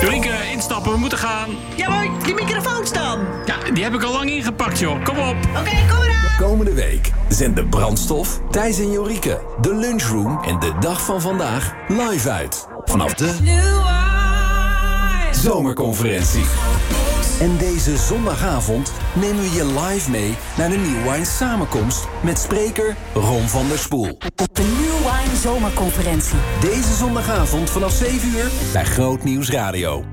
Jorike, instappen, we moeten gaan. Ja, maar die microfoons dan? Ja, die heb ik al lang ingepakt, joh. Kom op. Oké, kom eraan. Komende week zenden Brandstof, Thijs en Jorike, de Lunchroom en de dag van vandaag live uit. Vanaf de zomerconferentie. En deze zondagavond nemen we je live mee naar de New Wine samenkomst met spreker Ron van der Spoel. De New Wine zomerconferentie. Deze zondagavond vanaf 7 uur bij Groot Nieuws Radio.